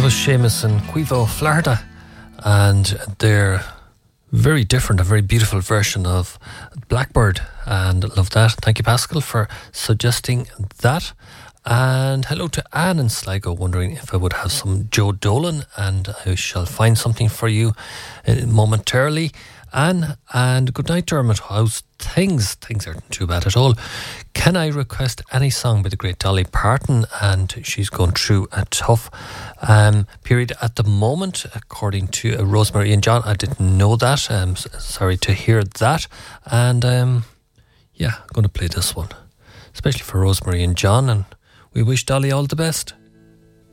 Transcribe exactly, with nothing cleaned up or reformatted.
was Seamus and Quivo Florida, and their very different, a very beautiful version of Blackbird, and love that. Thank you, Pascal, for suggesting that. And hello to Anne in Sligo, wondering if I would have some Joe Dolan, and I shall find something for you momentarily. Anne, and good night, Dermot. How's things? Things aren't too bad at all. Can I request any song by the great Dolly Parton? And she's going through a tough um, period at the moment, according to uh, Rosemary and John. I didn't know that. I'm um, sorry to hear that. And um, yeah, I'm going to play this one, especially for Rosemary and John. And we wish Dolly all the best.